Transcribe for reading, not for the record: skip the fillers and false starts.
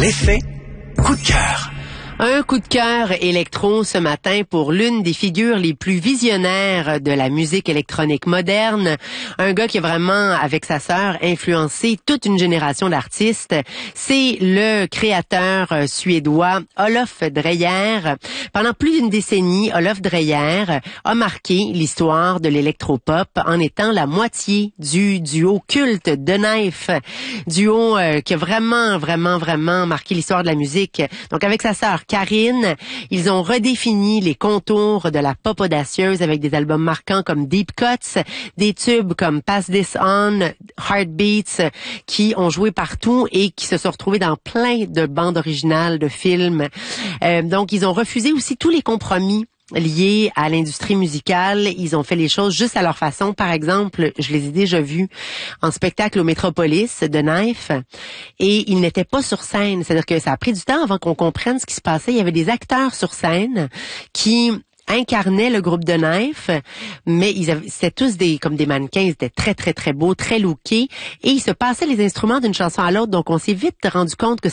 L'effet coup de cœur. Un coup de cœur électro ce matin pour l'une des figures les plus visionnaires de la musique électronique moderne. Un gars qui a vraiment, avec sa sœur, influencé toute une génération d'artistes. C'est le créateur suédois Olof Dreyer. Pendant plus d'une décennie, Olof Dreyer a marqué l'histoire de l'électropop en étant la moitié du duo culte The Knife. Duo qui a vraiment marqué l'histoire de la musique. Donc avec sa sœur Karine, ils ont redéfini les contours de la pop audacieuse avec des albums marquants comme Deep Cuts, des tubes comme Pass This On, Heartbeats, qui ont joué partout et qui se sont retrouvés dans plein de bandes originales de films. Donc, ils ont refusé aussi tous les compromis liés à l'industrie musicale. Ils ont fait les choses juste à leur façon. Par exemple, je les ai déjà vus en spectacle au Métropolis de Knife et ils n'étaient pas sur scène. C'est-à-dire que ça a pris du temps avant qu'on comprenne ce qui se passait. Il y avait des acteurs sur scène qui incarnaient le groupe de Knife, mais c'était tous comme des mannequins, ils étaient très beaux, très lookés, et ils se passaient les instruments d'une chanson à l'autre, donc on s'est vite rendu compte que